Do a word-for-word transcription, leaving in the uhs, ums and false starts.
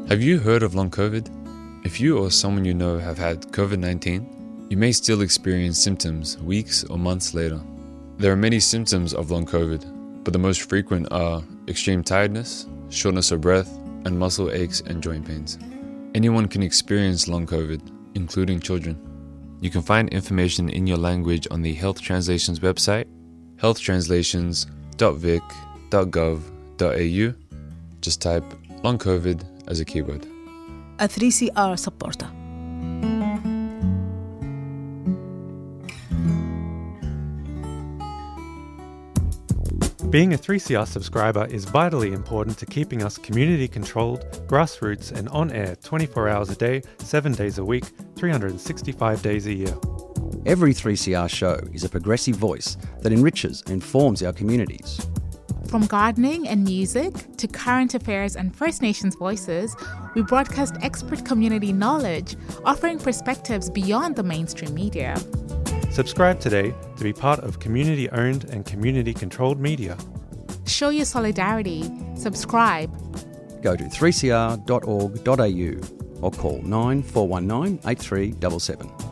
Have you heard of long COVID? If you or someone you know have had COVID nineteen, you may still experience symptoms weeks or months later. There are many symptoms of long COVID, but the most frequent are extreme tiredness, shortness of breath, and muscle aches and joint pains. Anyone can experience long COVID, including children. You can find information in your language on the Health Translations website, health translations dot vic dot gov dot a u. Just type long COVID as a keyword. A three C R supporter. Being a three C R subscriber is vitally important to keeping us community-controlled, grassroots and on-air twenty-four hours a day, seven days a week, three hundred sixty-five days a year. Every three C R show is a progressive voice that enriches and informs our communities. From gardening and music to current affairs and First Nations voices, we broadcast expert community knowledge, offering perspectives beyond the mainstream media. Subscribe today to be part of community-owned and community-controlled media. Show your solidarity. Subscribe. Go to three c r dot org dot a u or call nine four one nine eight three seven seven.